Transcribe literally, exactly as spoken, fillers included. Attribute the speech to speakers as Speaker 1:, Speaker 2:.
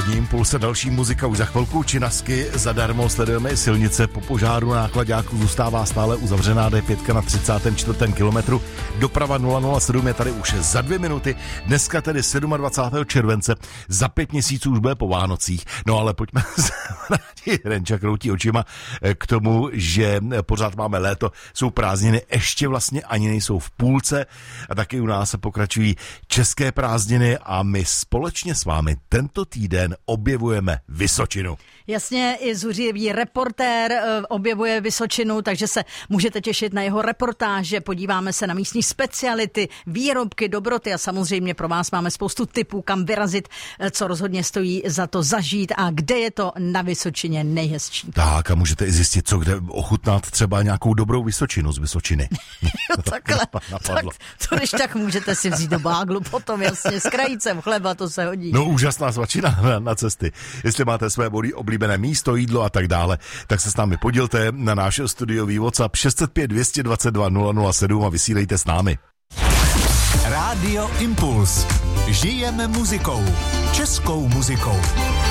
Speaker 1: Ranní impuls a další muzika už za chvilku. Činasky zadarmo, sledujeme i silnice. Po požáru náklaďáků zůstává stále uzavřená D pět na třicátém čtvrtém kilometru. Doprava nula nula sedm je tady už za dvě minuty. Dneska tedy dvacátého sedmého července. Za pět měsíců už bude po Vánocích. No ale pojďme se vrátit, Renča kroutí očima, k tomu, že pořád máme léto, jsou prázdniny, ještě vlastně ani nejsou v půlce a taky u nás se pokračují české prázdniny a my společně s vámi tento týden objevujeme Vysočinu.
Speaker 2: Jasně, i zuřivý reportér objevuje Vysočinu, takže se můžete těšit na jeho reportáže, podíváme se na místní speciality, výrobky, dobroty a samozřejmě pro vás máme spoustu tipů, kam vyrazit, co rozhodně stojí za to zažít a kde je to na Vysočině nejhezčí.
Speaker 1: Tak a můžete i zjistit, co kde ochutnat, třeba nějakou dobrou Vysočinu z Vysočiny.
Speaker 2: Jo, takhle, tak to když tak můžete si vzít do báglu potom, jasně, s krajícem chleba, to se hodí.
Speaker 1: No úžasná svačina na, na cesty. Jestli máte své oblíbené místo, jídlo a tak dále, tak se s námi podělte na náš studiový WhatsApp šest set pět dvě stě dvacet dva nula nula sedm a vysílejte s námi.
Speaker 3: Rádio Impuls. Žijeme muzikou. Českou muzikou.